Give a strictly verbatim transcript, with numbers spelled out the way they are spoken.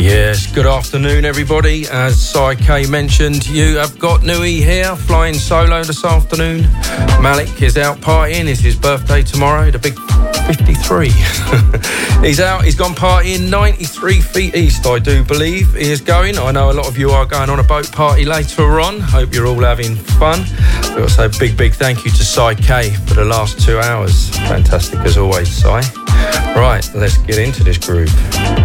Yes, good afternoon everybody. As Sai K mentioned, you have got Nui here, flying solo this afternoon. Malik is out partying, it's his birthday tomorrow, the big fifty-three. He's out, he's gone partying ninety-three feet east, I do believe he is going. I know a lot of you are going on a boat party later on. Hope you're all having fun. We've got to say a big, big thank you to Sai K for the last two hours. Fantastic as always, Sai. Right, let's get into this groove.